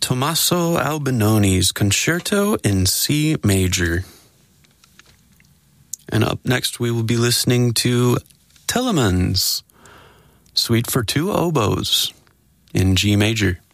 Tommaso Albinoni's Concerto in C major. And up next, we will be listening to Telemann's Suite for Two Oboes in G major.